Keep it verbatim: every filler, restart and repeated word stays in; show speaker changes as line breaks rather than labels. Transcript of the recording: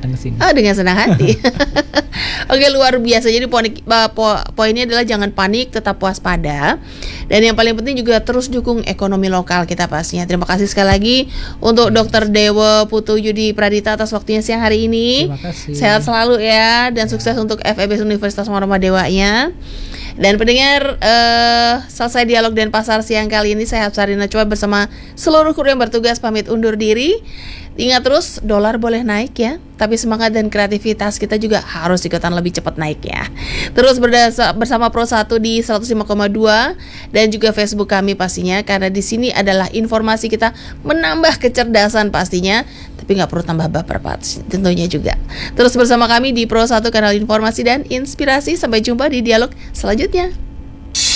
datang ke sini.
Oh, dengan senang hati. Oke, luar biasa. Jadi poin po- poinnya adalah jangan panik, tetap waspada. Dan yang paling penting juga terus dukung ekonomi lokal kita pastinya. Terima kasih sekali lagi untuk Dokter Dewa Putu Yudi Pradita atas waktunya siang hari ini.
Terima kasih.
Sehat selalu ya, dan sukses untuk F E B Universitas Muhammadiyah Dewanya. Dan pendengar, uh, selesai dialog dan pasar siang kali ini, saya Hapsarina Chua bersama seluruh kru yang bertugas pamit undur diri. Ingat terus, dolar boleh naik ya, tapi semangat dan kreativitas kita juga harus ikutan lebih cepat naik ya. Terus berdasa, bersama Pro satu di seratus lima koma dua dan juga Facebook kami pastinya, karena di sini adalah informasi kita menambah kecerdasan pastinya, tapi nggak perlu tambah baper tentunya juga. Terus bersama kami di Pro satu, kanal informasi dan inspirasi. Sampai jumpa di dialog selanjutnya.